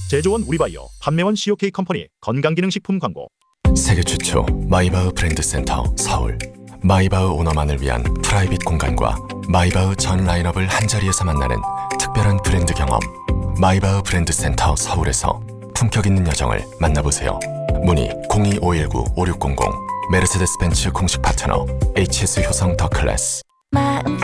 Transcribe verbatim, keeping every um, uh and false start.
제조원 우리바이오, 판매원 씨오케이 컴퍼니 건강기능식품 광고. 세계 최초 마이바흐 브랜드 센터 서울. 마이바흐 오너만을 위한 프라이빗 공간과 마이바흐 전 라인업을 한자리에서 만나는 특별한 브랜드 경험. 마이바흐 브랜드 센터 서울에서 품격 있는 여정을 만나보세요. 문의 공이 오일구 오육공공. 메르세데스 벤츠 공식 파트너 에이치에스 효성 더 클래스.